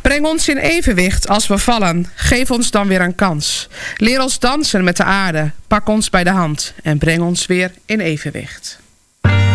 Breng ons in evenwicht als we vallen. Geef ons dan weer een kans. Leer ons dansen met de aarde. Pak ons bij de hand en breng ons weer in evenwicht.